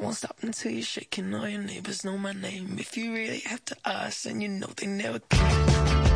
won't stop until you're shaking. All your neighbors know my name. If you really have to ask, then you know they never can.